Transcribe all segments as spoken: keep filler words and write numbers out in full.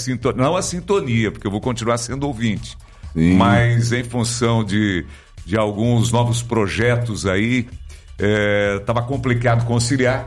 sintonia, não a sintonia, porque eu vou continuar sendo ouvinte, Sim. mas em função de, de alguns novos projetos aí, estava é, complicado conciliar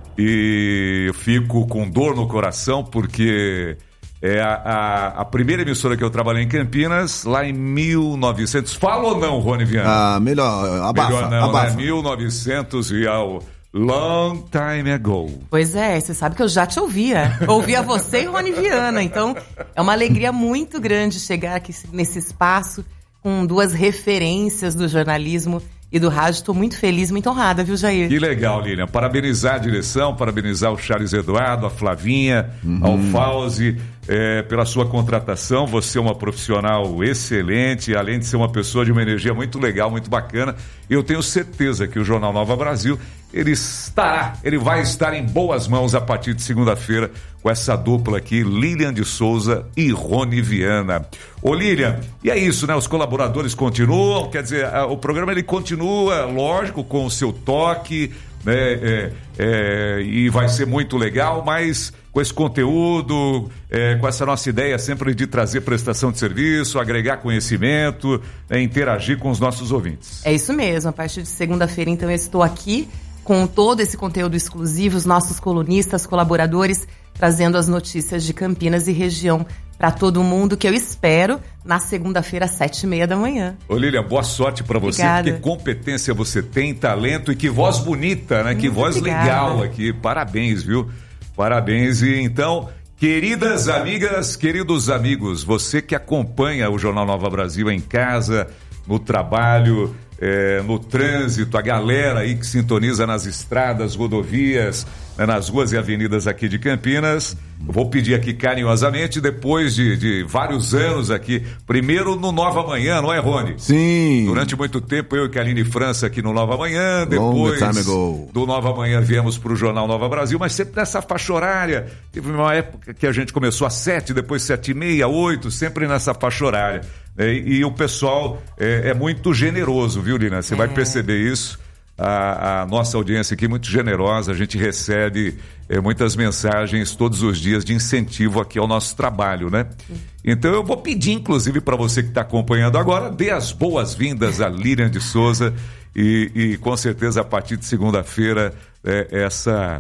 e eu fico com dor no coração porque é a, a, a primeira emissora que eu trabalhei em Campinas, lá em mil e novecentos. Fala ou não, Rony Viana? Ah, melhor, abafa. Melhor não, abafa. né? mil e novecentos e ao long time ago. Pois é, você sabe que eu já te ouvia. Ouvia você e Rony Viana. Então, é uma alegria muito grande chegar aqui nesse espaço com duas referências do jornalismo e do rádio. Estou muito feliz, muito honrada, viu, Jair? Que legal, Lilian. Parabenizar a direção, parabenizar o Charles Eduardo, a Flavinha, uhum. ao Fauzi, é, pela sua contratação. Você é uma profissional excelente, além de ser uma pessoa de uma energia muito legal, muito bacana. Eu tenho certeza que o Jornal Nova Brasil, ele estará, ele vai estar em boas mãos a partir de segunda-feira com essa dupla aqui, Lilian de Souza e Rony Viana. Ô Lilian, e é isso, né? Os colaboradores continuam, quer dizer, a, o programa ele continua, lógico, com o seu toque, né? É, é, e vai ser muito legal, mas com esse conteúdo, é, com essa nossa ideia sempre de trazer prestação de serviço, agregar conhecimento, é, interagir com os nossos ouvintes. É isso mesmo, a partir de segunda-feira, então, eu estou aqui com todo esse conteúdo exclusivo, os nossos colunistas, colaboradores, trazendo as notícias de Campinas e região para todo mundo, que eu espero na segunda-feira, às sete e meia da manhã. Ô Lilian, boa sorte para você, obrigada. Porque competência você tem, talento e que voz bonita, né? Muito que voz obrigada. Legal aqui, parabéns, viu? Parabéns. E então, queridas amigas, queridos amigos, você que acompanha o Jornal Nova Brasil em casa, no trabalho, é, no trânsito, a galera aí que sintoniza nas estradas, rodovias, né, nas ruas e avenidas aqui de Campinas, eu vou pedir aqui carinhosamente, depois de, de vários anos aqui, primeiro no Nova Manhã, não é, Rony? Sim. Durante muito tempo eu e Kaline França aqui no Nova Manhã, depois do Nova Manhã viemos para o Jornal Nova Brasil, mas sempre nessa faixa horária. Teve uma época que a gente começou às sete, depois sete e meia, oito, sempre nessa faixa horária. É, e, e o pessoal é, é muito generoso, viu, Lina? Você é. vai perceber isso. A, a nossa audiência aqui é muito generosa, a gente recebe é, muitas mensagens todos os dias de incentivo aqui ao nosso trabalho, né? Então eu vou pedir, inclusive, para você que está acompanhando agora, dê as boas-vindas a Lilian de Souza e, e com certeza a partir de segunda-feira é, essa...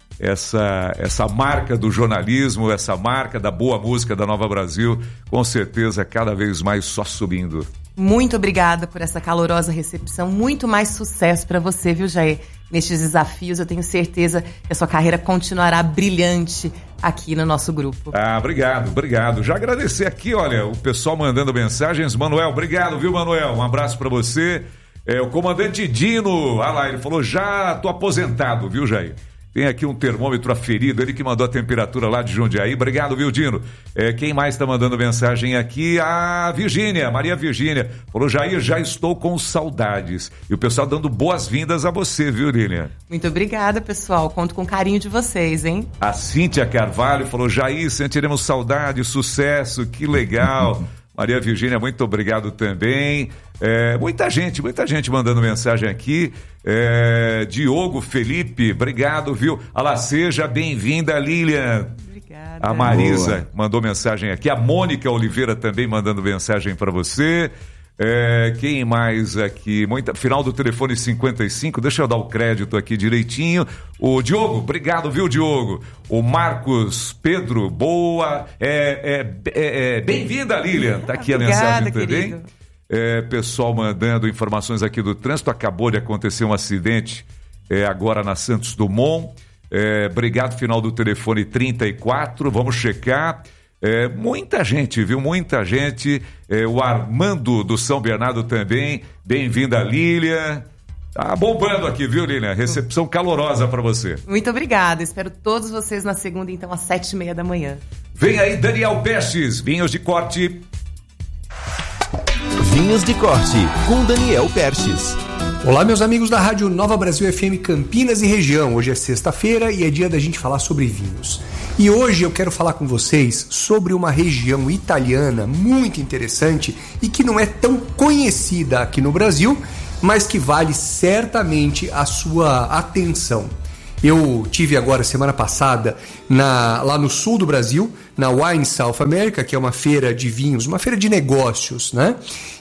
Essa, essa marca do jornalismo, essa marca da boa música da Nova Brasil, com certeza cada vez mais só subindo. Muito obrigada por essa calorosa recepção, muito mais sucesso para você, viu, Jair? Nestes desafios, eu tenho certeza que a sua carreira continuará brilhante aqui no nosso grupo. Ah, obrigado, obrigado. Já agradecer aqui, olha, o pessoal mandando mensagens. Manuel, obrigado, viu, Manuel? Um abraço para você. É, o comandante Dino, ah lá, ele falou, já tô aposentado, viu, Jair? Tem aqui um termômetro aferido, ele que mandou a temperatura lá de Jundiaí. Obrigado, viu, Dino? É, quem mais está mandando mensagem aqui? A Virgínia, Maria Virgínia. Falou, Jair, já estou com saudades. E o pessoal dando boas-vindas a você, viu, Lilian? Muito obrigada, pessoal. Conto com o carinho de vocês, hein? A Cíntia Carvalho falou, Jair, sentiremos saudade, sucesso, que legal. Maria Virgínia, muito obrigado também. É, muita gente, muita gente mandando mensagem aqui. É, Diogo Felipe, obrigado, viu? Alá, seja bem-vinda, Lilian. Obrigada. A Marisa Boa. mandou mensagem aqui. A Mônica Oliveira também mandando mensagem para você. É, quem mais aqui? Muita, final do telefone cinquenta e cinco, deixa eu dar o crédito aqui direitinho. O Diogo, obrigado, viu, Diogo? O Marcos Pedro, boa. É, é, é, é, bem-vinda, Lilian. Tá aqui a Obrigada, mensagem também. querido. É, pessoal mandando informações aqui do trânsito. Acabou de acontecer um acidente é, agora na Santos Dumont. É, obrigado, final do telefone trinta e quatro. Vamos checar. É, muita gente, viu? Muita gente. É, o Armando do São Bernardo também. Bem-vinda, Lilian. Tá bombando aqui, viu, Lilian? Recepção calorosa para você. Muito obrigada. Espero todos vocês na segunda, então, às sete e meia da manhã. Vem aí, Daniel Pestes, vinhos de corte. Vinhos de corte, com Daniel Perches. Olá, meus amigos da Rádio Nova Brasil F M Campinas e região. Hoje é sexta-feira e é dia da gente falar sobre vinhos. E hoje eu quero falar com vocês sobre uma região italiana muito interessante e que não é tão conhecida aqui no Brasil, mas que vale certamente a sua atenção. Eu tive agora, semana passada, na, lá no sul do Brasil, na Wine South America, que é uma feira de vinhos, uma feira de negócios, né?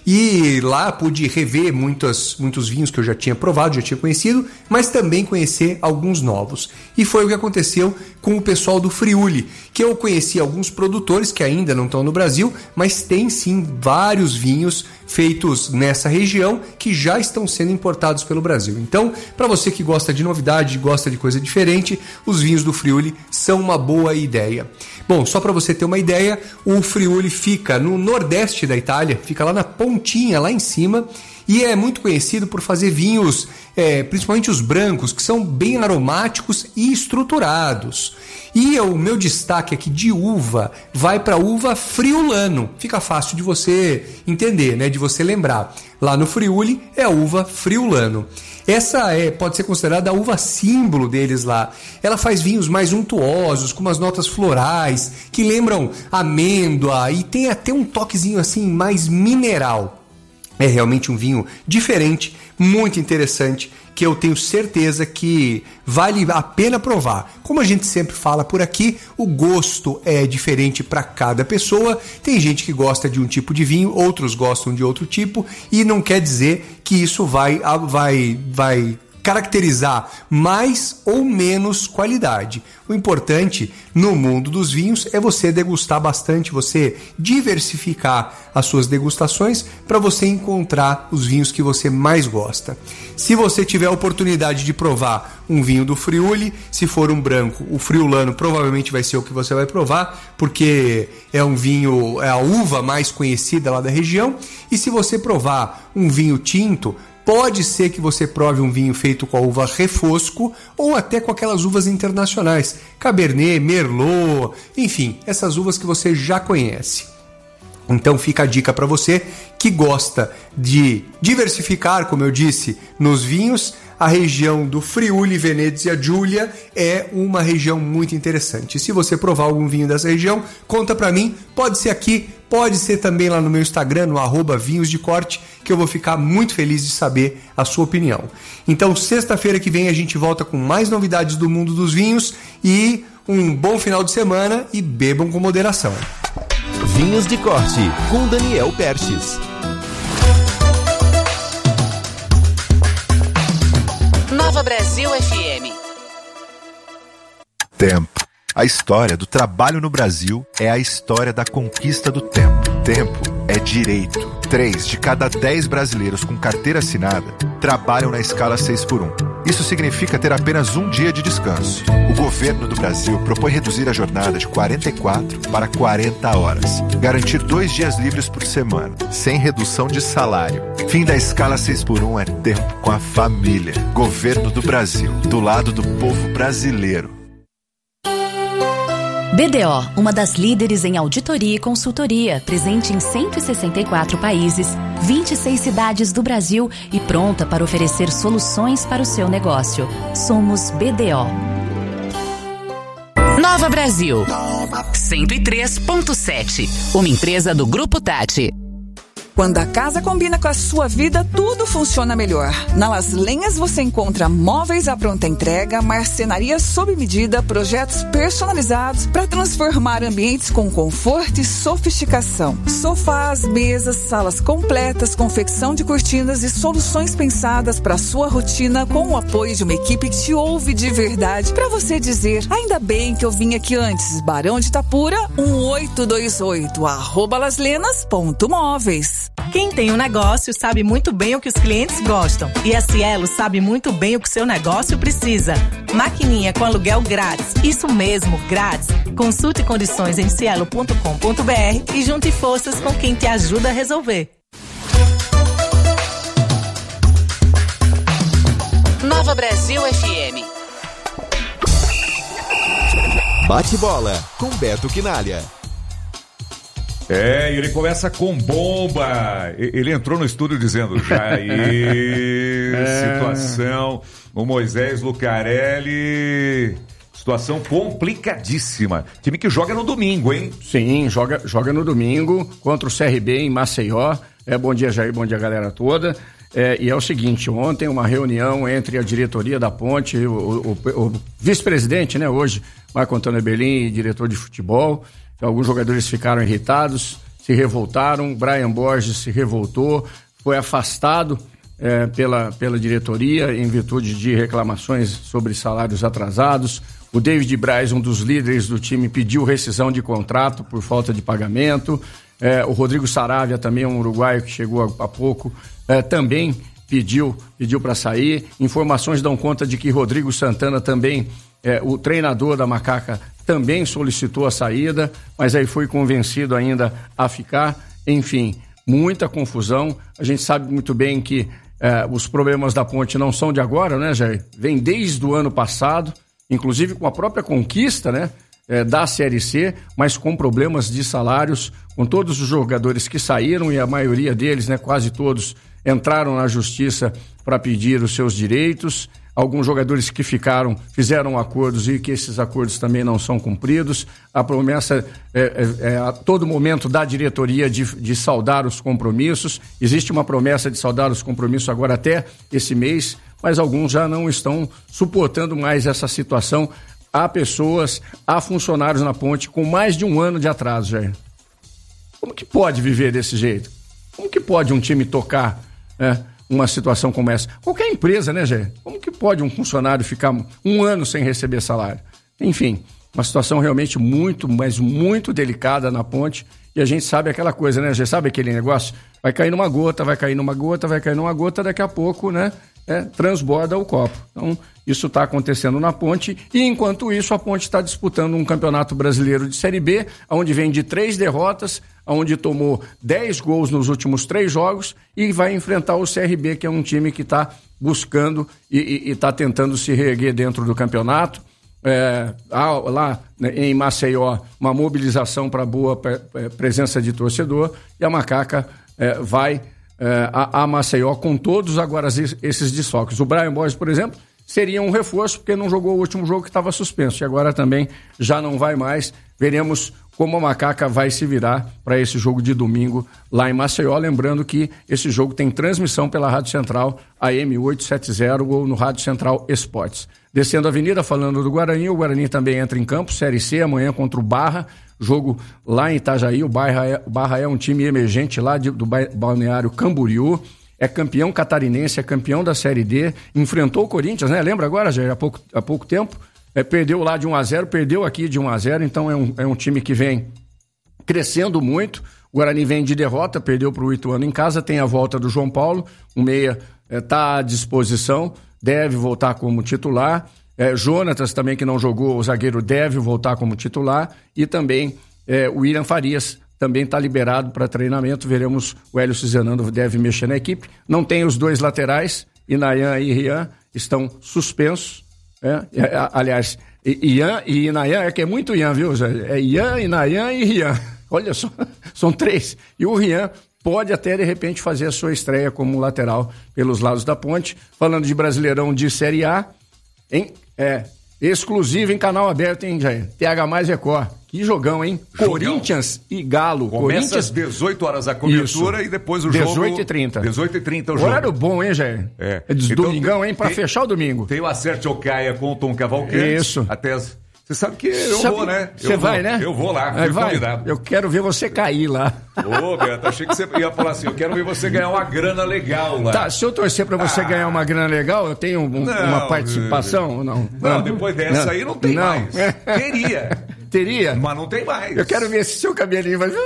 E lá pude rever muitas, muitos vinhos que eu já tinha provado, já tinha conhecido, mas também conhecer alguns novos. E foi o que aconteceu com o pessoal do Friuli, que eu conheci alguns produtores que ainda não estão no Brasil, mas tem sim vários vinhos feitos nessa região que já estão sendo importados pelo Brasil. Então, para você que gosta de novidade, gosta de coisa diferente, os vinhos do Friuli são uma boa ideia. Bom, só para você ter uma ideia, o Friuli fica no nordeste da Itália, fica lá na pontinha, lá em cima, e é muito conhecido por fazer vinhos, é, principalmente os brancos, que são bem aromáticos e estruturados. E o meu destaque aqui de uva vai para a uva Friulano. Fica fácil de você entender, né? De você lembrar. Lá no Friuli é a uva Friulano. Essa é, pode ser considerada a uva símbolo deles lá. Ela faz vinhos mais untuosos, com umas notas florais, que lembram amêndoa e tem até um toquezinho assim mais mineral. É realmente um vinho diferente, muito interessante, que eu tenho certeza que vale a pena provar. Como a gente sempre fala por aqui, o gosto é diferente para cada pessoa. Tem gente que gosta de um tipo de vinho, outros gostam de outro tipo, e não quer dizer que isso vai, vai, vai caracterizar mais ou menos qualidade. O importante no mundo dos vinhos é você degustar bastante, você diversificar as suas degustações para você encontrar os vinhos que você mais gosta. Se você tiver a oportunidade de provar um vinho do Friuli, se for um branco, o Friulano provavelmente vai ser o que você vai provar, porque é um vinho, é a uva mais conhecida lá da região. E se você provar um vinho tinto, pode ser que você prove um vinho feito com a uva Refosco ou até com aquelas uvas internacionais, Cabernet, Merlot, enfim, essas uvas que você já conhece. Então fica a dica para você que gosta de diversificar, como eu disse, nos vinhos. A região do Friuli, Venezia Giulia é uma região muito interessante. Se você provar algum vinho dessa região, conta para mim. Pode ser aqui, pode ser também lá no meu Instagram, no arroba vinhos de corte, que eu vou ficar muito feliz de saber a sua opinião. Então, sexta-feira que vem a gente volta com mais novidades do mundo dos vinhos e um bom final de semana e bebam com moderação. Vinhos de Corte, com Daniel Perches. Nova Brasil F M. Tempo. A história do trabalho no Brasil é a história da conquista do tempo. Tempo é direito. Três de cada dez brasileiros com carteira assinada trabalham na escala seis por um. Isso significa ter apenas um dia de descanso. O governo do Brasil propõe reduzir a jornada de quarenta e quatro para quarenta horas. Garantir dois dias livres por semana, sem redução de salário. Fim da escala seis por um é tempo com a família. Governo do Brasil, do lado do povo brasileiro. B D O, uma das líderes em auditoria e consultoria, presente em cento e sessenta e quatro países, vinte e seis cidades do Brasil e pronta para oferecer soluções para o seu negócio. Somos B D O. Nova Brasil, cento e três ponto sete, uma empresa do Grupo Tati. Quando a casa combina com a sua vida, tudo funciona melhor. Na Las Lenhas você encontra móveis à pronta entrega, marcenaria sob medida, projetos personalizados para transformar ambientes com conforto e sofisticação. Sofás, mesas, salas completas, confecção de cortinas e soluções pensadas para a sua rotina com o apoio de uma equipe que te ouve de verdade para você dizer, ainda bem que eu vim aqui antes. Barão de Itapura, um oito dois oito, arroba laslenas ponto móveis. Quem tem um negócio sabe muito bem o que os clientes gostam. E a Cielo sabe muito bem o que o seu negócio precisa. Maquininha com aluguel grátis. Isso mesmo, grátis. Consulte condições em cielo ponto com ponto b r e junte forças com quem te ajuda a resolver. Nova Brasil F M. Bate bola com Beto Quinalha. É, ele começa com bomba. Ele entrou no estúdio dizendo, Jair, é. situação, o Moisés Lucarelli, situação complicadíssima. Time que joga no domingo, hein? Sim, joga, joga no domingo contra o C R B em Maceió. É, bom dia, Jair, bom dia, galera toda. É, e é o seguinte, ontem uma reunião entre a diretoria da Ponte, o, o, o, o vice-presidente, né, hoje, Marco Antônio Eberlin, diretor de futebol, alguns jogadores ficaram irritados, se revoltaram. Brian Borges se revoltou, foi afastado é, pela, pela diretoria em virtude de reclamações sobre salários atrasados. O David Braz, um dos líderes do time, pediu rescisão de contrato por falta de pagamento. É, o Rodrigo Saravia, também um uruguaio que chegou há, há pouco, é, também pediu, pediu para sair. Informações dão conta de que Rodrigo Santana também, é, o treinador da Macaca, também solicitou a saída, mas aí foi convencido ainda a ficar. Enfim, muita confusão. A gente sabe muito bem que é, os problemas da Ponte não são de agora, né, Jair? Vem desde o ano passado, inclusive com a própria conquista, né, é, da Série C, mas com problemas de salários, com todos os jogadores que saíram e a maioria deles, né, quase todos, entraram na justiça para pedir os seus direitos. Alguns jogadores que ficaram, fizeram acordos e que esses acordos também não são cumpridos. A promessa é, é, é a todo momento da diretoria de, de saldar os compromissos. Existe uma promessa de saldar os compromissos agora até esse mês, mas alguns já não estão suportando mais essa situação. Há pessoas, há funcionários na Ponte com mais de um ano de atraso, Jair. Como que pode viver desse jeito? Como que pode um time tocar, né, uma situação como essa? Qualquer empresa, né, Jair? Como que pode um funcionário ficar um ano sem receber salário? Enfim, uma situação realmente muito, mas muito delicada na Ponte. E a gente sabe aquela coisa, né, Jair? Sabe aquele negócio? Vai cair numa gota, vai cair numa gota, vai cair numa gota, daqui a pouco, né, é, transborda o copo. Então, isso está acontecendo na Ponte. E, enquanto isso, a Ponte está disputando um campeonato brasileiro de Série B, onde vem de três derrotas, onde tomou dez gols nos últimos três jogos e vai enfrentar o C R B, que é um time que está buscando e está tentando se reerguer dentro do campeonato. É, há, lá, né, em Maceió, uma mobilização para boa presença de torcedor, e a Macaca é, vai é, a, a Maceió com todos agora esses desfalques. O Brian Borges, por exemplo, seria um reforço porque não jogou o último jogo que estava suspenso, e agora também já não vai mais. Veremos como a Macaca vai se virar para esse jogo de domingo lá em Maceió. Lembrando que esse jogo tem transmissão pela Rádio Central A M oitocentos e setenta ou no Rádio Central Esportes. Descendo a avenida, falando do Guarani, o Guarani também entra em campo, Série C, amanhã contra o Barra, jogo lá em Itajaí. O Barra é, o Barra é um time emergente lá de, do Balneário Camboriú, é campeão catarinense, é campeão da Série D, enfrentou o Corinthians, né? Lembra agora, já há pouco, há pouco tempo? É, perdeu lá de um a zero, perdeu aqui de um a zero, então é um, é um time que vem crescendo muito. O Guarani vem de derrota, perdeu para o Ituano em casa, tem a volta do João Paulo, o meia está é, à disposição, deve voltar como titular. É, Jonatas também, que não jogou, o zagueiro deve voltar como titular, e também é, o William Farias também está liberado para treinamento. Veremos, o Hélio Cisanando deve mexer na equipe. Não tem os dois laterais, Inayan e Rian estão suspensos. É, é, aliás, Ian e Inayan, é que é muito Ian, viu, Zé? É Ian, Inayan e Rian. Olha só, são três. E o Rian pode até, de repente, fazer a sua estreia como lateral pelos lados da Ponte. Falando de Brasileirão de Série A, em, é, exclusivo em canal aberto, hein, Jair? T H mais Record. Que jogão, hein? Jogão. Corinthians e Galo. Começa Corinthians... às dezoito horas a cobertura. Isso. E depois o jogo... dezoito e trinta. dezoito e trinta o jogo. Horário bom, hein, Jair? É. É de então, domingão, hein? Pra tem, fechar o domingo. Tem o Acerte Ocaia com o Tom Cavalcante. Isso. Até as... Você sabe que eu sabe, vou, né? Você vai, né? Eu vou lá, fui vai. convidado. Eu quero ver você cair lá. Ô, Beto, achei que você ia falar assim, eu quero ver você ganhar uma grana legal lá. Tá, se eu torcer pra você ah. ganhar uma grana legal, eu tenho um, não, uma participação ou não? Não, não, depois dessa não. aí não tem não. mais. Teria. Teria? Mas não tem mais. Eu quero ver se seu cabelinho vai...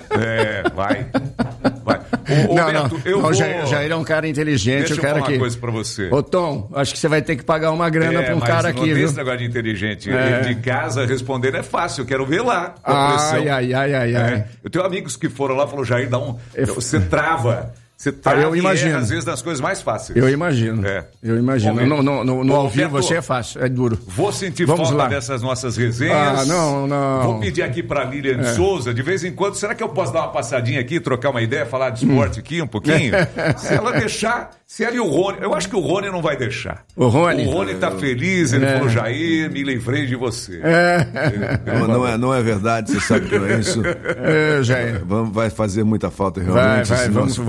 É, vai. Vai. Ô, ô, não, Beto, não. eu não, vou... Jair, Jair é um cara inteligente. Deixa eu, eu quero falar que... uma coisa pra você. Ô, Tom, acho que você vai ter que pagar uma grana é, pra um cara aqui, viu? Não tem esse negócio de inteligente. É. De casa, responder é fácil. Eu quero ver lá. Ai, ai, ai, ai, ai. É. Eu tenho amigos que foram lá e falaram, Jair, dá um... Você trava... Você tá eu imagino. às vezes nas coisas mais fáceis. Eu imagino. É. Eu imagino. Bom, no no, no, no ao vivo você é fácil, é duro. Vou sentir Vamos falta lá. dessas nossas resenhas. Ah, não, não. Vou pedir aqui pra Lilian é. Souza, de vez em quando, será que eu posso dar uma passadinha aqui, trocar uma ideia, falar de esporte aqui um pouquinho? Se ela deixar, se ela e o Rony, eu acho que o Rony não vai deixar. O Rony? O Rony tá feliz, ele é. falou, Jair, me livrei de você. É. Ele, não, não, é, não é verdade, você sabe que não é isso. É, Jair. Vai fazer muita falta realmente. Vai, vai, vamos, vamos, vamos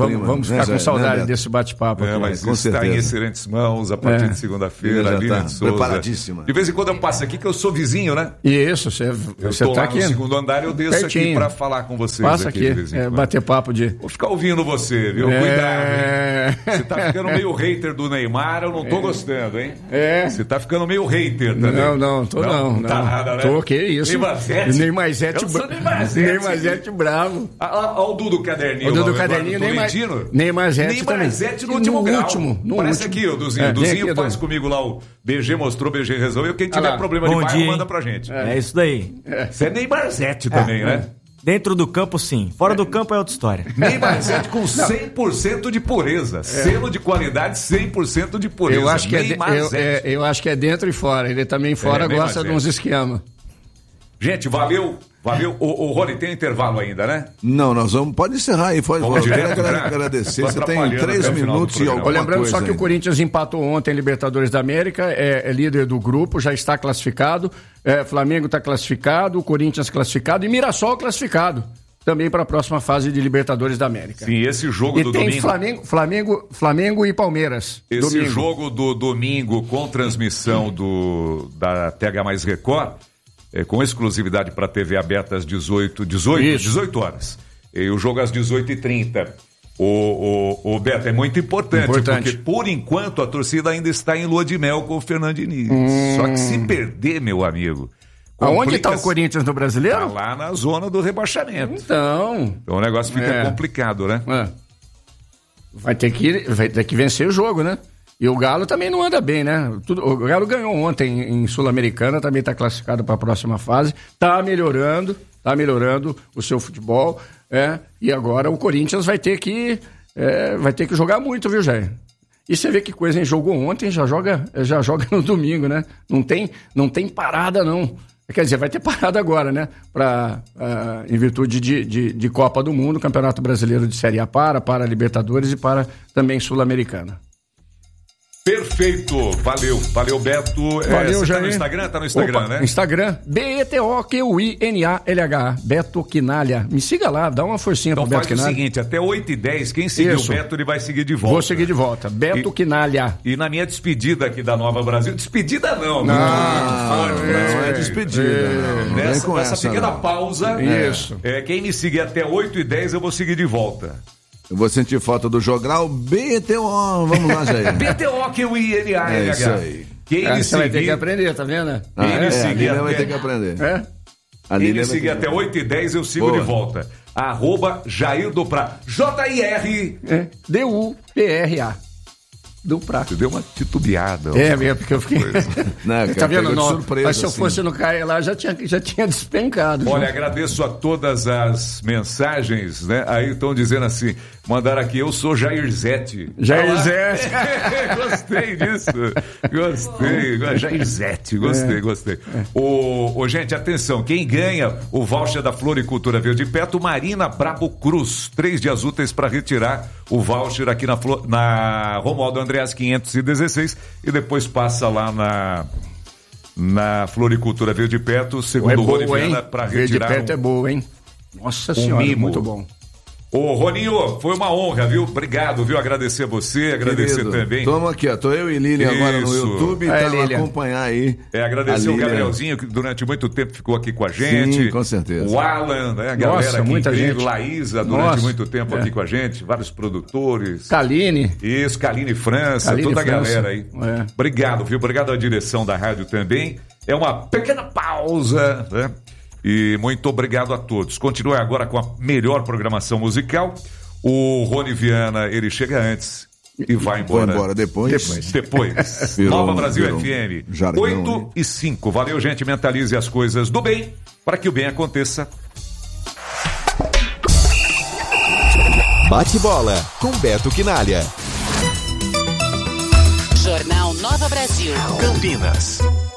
vamos ficar né, com saudade né, desse bate-papo. É, aqui, mas com está certeza. em excelentes mãos a partir É. de segunda-feira. Já tá de Souza. preparadíssima. De vez em quando eu passo aqui, que eu sou vizinho, né? Isso, você, Eu você estou tá lá aqui. no segundo andar, eu desço Pertinho. aqui para falar com vocês. Passa aqui, aqui, de vez em é, quando. bater papo de... Vou ficar ouvindo você, viu? É. Cuidado, hein? Você tá ficando meio hater do Neymar, eu não tô gostando, hein? É. Você tá ficando meio hater também. Não, não, tô não. Não, tá nada, né? Tô, que isso. Neymarzete? Neymarzete Eu sou bra- Neymarzete. Neymarzete bravo. Olha o Dudu Caderninho. O Dudu lá, Caderninho, Eduardo Neymar- Tolentino. Neymarzete Neymarzete também. no último No grau. último, no Parece último. aqui, o Duzinho. É, O vem Duzinho aqui, faz Edu. comigo lá, o B G mostrou, B G resolveu. Quem tiver Ah lá. problema Bom de bairro, dia, hein? manda pra gente. É isso daí. Você é Neymarzete também, né? Dentro do campo, sim. Fora do campo é outra história. Neymarzete com cem por cento de pureza. Selo de qualidade, cem por cento de pureza. Eu acho, que é de- eu, Neymarzete. é, eu acho que é dentro e fora. Ele também fora É, gosta Neymarzete. de uns esquemas. Gente, valeu. Valeu. O, o Rony tem intervalo ainda, né? Não, nós vamos. Pode encerrar aí. Pode, Vamos eu quero direto, agra- já? agradecer. Tô Você tem atrapalhando três até o final do minutos e programa. alguma Lembrando coisa só que ainda. o Corinthians empatou ontem em Libertadores da América, é, é líder do grupo, já está classificado. É, Flamengo está classificado, o Corinthians classificado e Mirassol classificado também para a próxima fase de Libertadores da América. Sim, esse jogo E do tem domingo. Flamengo, Flamengo, Flamengo e Palmeiras. Esse domingo. jogo do domingo com transmissão do, da T H mais Record, é, com exclusividade para T V aberta às dezoito, dezoito, Isso. dezoito horas. E o jogo às dezoito e trinta. O, o, o Beto, é muito importante, Importante. porque por enquanto a torcida ainda está em lua de mel com o Fernando Diniz. Só que se perder, meu amigo. Aonde está o complica-se. Corinthians no Brasileiro? Tá lá na zona do rebaixamento. Então. Então o negócio fica É. complicado, né? É. Vai ter que, vai ter que vencer o jogo, né? E o Galo também não anda bem, né? Tudo, o Galo ganhou ontem em Sul-Americana, também está classificado para a próxima fase. Está melhorando, está melhorando o seu futebol. É, e agora o Corinthians vai ter que, é, vai ter que jogar muito, viu, Jair? E você vê que coisa, hein? Jogou ontem, já joga, já joga no domingo, né? Não tem, não tem parada, não. Quer dizer, vai ter parada agora, né? Pra, uh, em virtude de, de, de Copa do Mundo, Campeonato Brasileiro de Série A para, para Libertadores e para também Sul-Americana. Perfeito, valeu, valeu Beto. É, Valeu, você tá Jair. no Instagram? Tá no Instagram, Opa, né? Instagram, B E T O Q U I N A L H A, Beto Quinalha. Me siga lá, dá uma forcinha Então pro Beto faz o Quinalha. seguinte, até oito e dez, quem seguir Isso. o Beto, ele vai seguir de volta. Vou seguir de volta, Beto E- Quinalha. E na minha despedida aqui da Nova Brasil, despedida não, Não, muito forte, Não né? é despedida. não. Não vem Nessa, com nessa essa, pequena não. pausa, Isso. é, quem me seguir até oito e dez, eu vou seguir de volta. Eu vou sentir falta do Jogral B T O. Vamos lá, Jair. B T O Q I N A L É isso H. aí. Quem É, me você vai ter que seguir, aprender, tá vendo? Ah, Quem me é, a seguir Lília até- vai ter que aprender. É? A quem me Lília vai seguir ter até que- oito e dez, eu sigo Boa. de volta. Arroba Jair do Prá. J I R. É. D U P R A. Do Prá. Você deu uma titubeada. É mesmo, porque eu fiquei. Não, cara, tá vendo? pegou de Não, surpresa, mas se eu assim. fosse no Caio lá, já tinha, já tinha despencado. Olha, agradeço a todas as mensagens, né? Aí estão dizendo assim, mandaram aqui, eu sou Jairzete. Jairzete. Ah, gostei disso. Gostei. Jairzete, gostei, gostei. Ô, ô, gente, atenção, quem ganha o voucher da Floricultura Verde Perto, Marina Brabo Cruz. Três dias úteis para retirar o voucher aqui na, Flo- na Romualdo Andreas quinhentos e dezesseis e depois passa lá na... Na Floricultura Verde Perto, segundo É o Rony boa, hein? Viana, para Verde retirar Perto um- é boa, hein? Nossa um senhora, mimo. muito bom. Ô, Roninho, foi uma honra, viu? Obrigado, viu? Agradecer você, agradecer Querido, também. Tamo aqui, ó. Tô eu e Lilian agora no Isso. YouTube. Aí, Tá lá Lilian. acompanhar aí. É, agradecer a o Lilian. Gabrielzinho, que durante muito tempo ficou aqui com a gente. Sim, com certeza. O Alan, né? A galera Nossa, aqui muita incrível. gente. Laísa, durante Nossa, muito tempo é. aqui com a gente. Vários produtores. Kaline. Isso, Kaline França, Kaline toda a França. galera aí. É. Obrigado, viu? Obrigado à direção da rádio também. É uma pequena pausa, né? E muito obrigado a todos. Continue agora com a melhor programação musical. O Rony Viana, ele chega antes e vai embora. Vai embora depois. Depois. Depois. Virou Nova um- Brasil virou um F M. jargão, oito hein? e cinco. Valeu, gente. Mentalize as coisas do bem para que o bem aconteça. Bate bola com Beto Quinalha. Jornal Nova Brasil. Campinas.